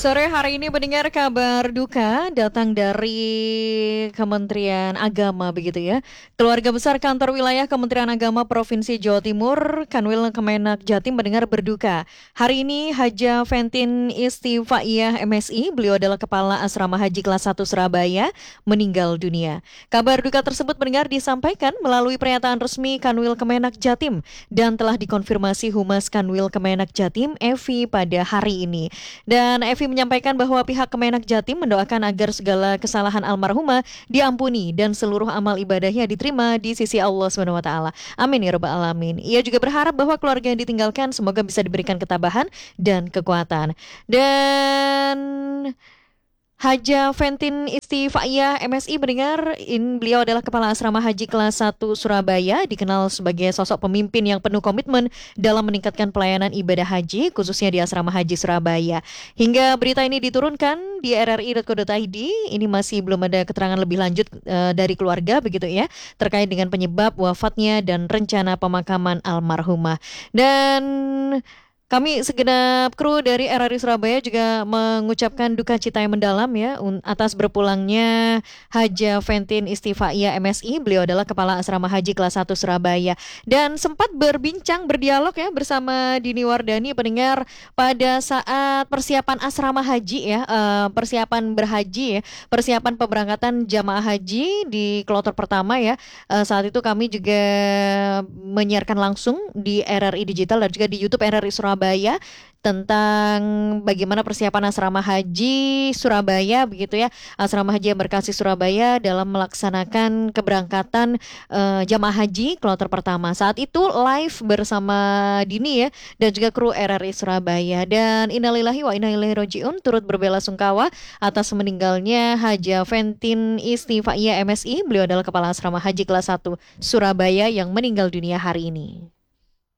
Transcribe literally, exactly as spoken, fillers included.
Sore hari ini mendengar kabar duka datang dari Kementerian Agama begitu ya. Keluarga besar kantor wilayah Kementerian Agama Provinsi Jawa Timur, Kanwil Kemenak Jatim mendengar berduka. Hari ini Haja Fentin Istifaiyah M Si, beliau adalah Kepala Asrama Haji kelas satu Surabaya, meninggal dunia. Kabar duka tersebut mendengar disampaikan melalui pernyataan resmi Kanwil Kemenak Jatim dan telah dikonfirmasi Humas Kanwil Kemenak Jatim Evi pada hari ini. Dan Evi menyampaikan bahwa pihak Kemenak Jatim mendoakan agar segala kesalahan almarhumah diampuni dan seluruh amal ibadahnya diterima di sisi Allah subhanahu wa taala. Amin ya rabbal alamin. Ia juga berharap bahwa keluarga yang ditinggalkan semoga bisa diberikan ketabahan dan kekuatan. Dan Haja Fentin Istifaiyah M Si mendengar in, beliau adalah Kepala Asrama Haji kelas satu Surabaya, dikenal sebagai sosok pemimpin yang penuh komitmen dalam meningkatkan pelayanan ibadah haji, khususnya di Asrama Haji Surabaya. Hingga berita ini diturunkan di r r i dot co dot i d, ini masih belum ada keterangan lebih lanjut uh, dari keluarga begitu ya, terkait dengan penyebab wafatnya dan rencana pemakaman almarhumah. Dan kami segenap kru dari R R I Surabaya juga mengucapkan duka cita yang mendalam ya atas berpulangnya Haja Fentin Istifaiyah M Si. Beliau adalah Kepala Asrama Haji kelas satu Surabaya. Dan sempat berbincang, berdialog ya bersama Dini Wardani pendengar pada saat persiapan asrama haji ya, persiapan berhaji ya, persiapan pemberangkatan jamaah haji di kloter pertama ya. Saat itu kami juga menyiarkan langsung di R R I Digital dan juga di YouTube R R I Surabaya tentang bagaimana persiapan asrama haji Surabaya begitu ya, asrama haji Embarkasi Surabaya dalam melaksanakan keberangkatan uh, jamaah haji kloter pertama. Saat itu live bersama Dini ya dan juga kru R R I Surabaya. Dan innalillahi wa inna ilaihi rajiun, turut berbelasungkawa atas meninggalnya Haja Fentin Istifaiyah M Si. Beliau adalah Kepala Asrama Haji kelas satu Surabaya yang meninggal dunia hari ini.